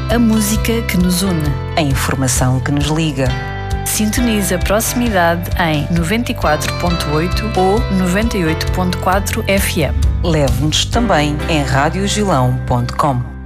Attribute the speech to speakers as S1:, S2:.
S1: A música que nos une.
S2: A informação que nos liga.
S1: Sintoniza Proximidade em 94.8 ou 98.4 FM.
S2: Leve-nos também em radiogilão.com.